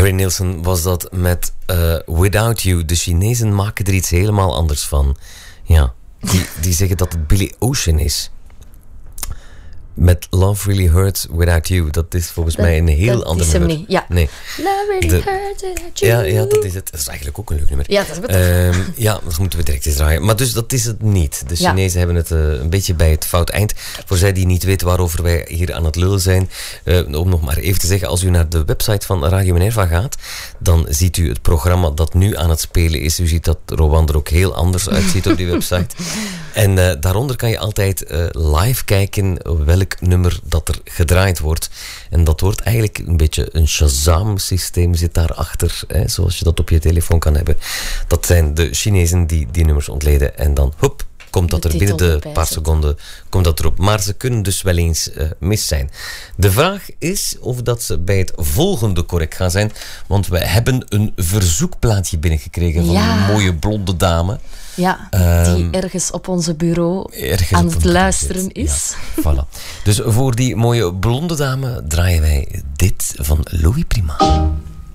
Harry Nilsson was dat met Without You. De Chinezen maken er iets helemaal anders van. Ja, die zeggen dat het Billy Ocean is. Met Love Really Hurts Without You. Dat is volgens mij een heel ander nummer. Niet, ja. Nee. Love Really Hurts Without You. Ja, dat is het. Dat is eigenlijk ook een leuk nummer. Ja, dat is beter. Ja, dat moeten we direct eens draaien. Maar dus dat is het niet. De Chinezen hebben het een beetje bij het fout eind. Voor zij die niet weten waarover wij hier aan het lullen zijn. Om nog maar even te zeggen, als u naar de website van Radio Minerva gaat, dan ziet u het programma dat nu aan het spelen is. U ziet dat Rowan er ook heel anders uitziet op die website. En daaronder kan je altijd live kijken welk nummer dat er gedraaid wordt. En dat wordt eigenlijk een beetje een Shazam-systeem zit daarachter. Zoals je dat op je telefoon kan hebben. Dat zijn de Chinezen die nummers ontleden. En dan, hop, komt dat er binnen de paar seconden komt dat erop. Maar ze kunnen dus wel eens mis zijn. De vraag is of dat ze bij het volgende correct gaan zijn. Want we hebben een verzoekplaatje binnengekregen van een mooie blonde dame. Ja, die ergens op onze bureau aan het luisteren is. Ja, voilà. Dus voor die mooie blonde dame draaien wij dit van Louis Prima.